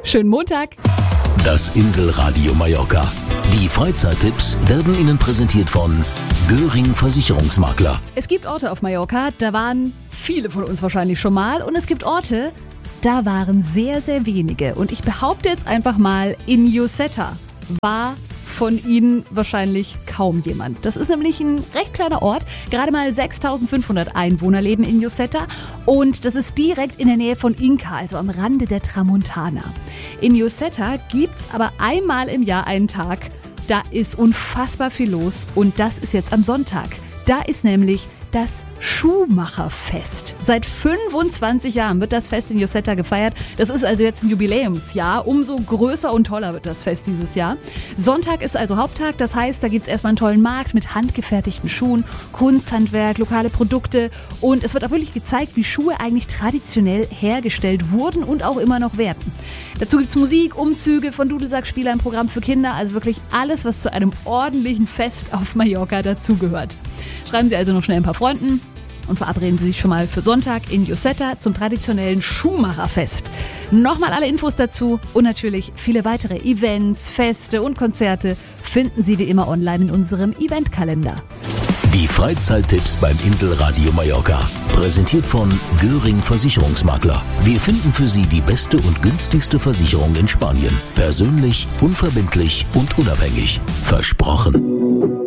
Schönen Montag. Das Inselradio Mallorca. Die Freizeittipps werden Ihnen präsentiert von Göring Versicherungsmakler. Es gibt Orte auf Mallorca, da waren viele von uns wahrscheinlich schon mal. Und es gibt Orte, da waren sehr, sehr wenige. Und ich behaupte jetzt einfach mal, in Lloseta war von Ihnen wahrscheinlich kaum jemand. Das ist nämlich ein recht kleiner Ort. Gerade mal 6.500 Einwohner leben in Lloseta. Und das ist direkt in der Nähe von Inca, also am Rande der Tramontana. In Lloseta gibt's aber einmal im Jahr einen Tag, da ist unfassbar viel los. Und das ist jetzt am Sonntag. Da ist nämlich das Schuhmacherfest. Seit 25 Jahren wird das Fest in Lloseta gefeiert. Das ist also jetzt ein Jubiläumsjahr. Umso größer und toller wird das Fest dieses Jahr. Sonntag ist also Haupttag. Das heißt, da gibt es erstmal einen tollen Markt mit handgefertigten Schuhen, Kunsthandwerk, lokale Produkte. Und es wird auch wirklich gezeigt, wie Schuhe eigentlich traditionell hergestellt wurden und auch immer noch werden. Dazu gibt es Musik, Umzüge, von Dudelsackspieler, ein Programm für Kinder. Also wirklich alles, was zu einem ordentlichen Fest auf Mallorca dazugehört. Schreiben Sie also noch schnell ein paar Freunden und verabreden Sie sich schon mal für Sonntag in Lloseta zum traditionellen Schuhmacherfest. Nochmal alle Infos dazu und natürlich viele weitere Events, Feste und Konzerte finden Sie wie immer online in unserem Eventkalender. Die Freizeittipps beim Inselradio Mallorca. Präsentiert von Göring Versicherungsmakler. Wir finden für Sie die beste und günstigste Versicherung in Spanien. Persönlich, unverbindlich und unabhängig. Versprochen.